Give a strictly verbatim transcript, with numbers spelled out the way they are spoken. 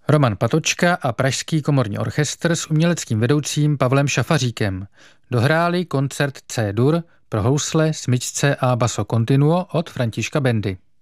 Roman Patočka a Pražský komorní orchestr s uměleckým vedoucím Pavlem Šafaříkem dohráli koncert C-dur pro housle, smyčce a basso continuo od Františka Bendy.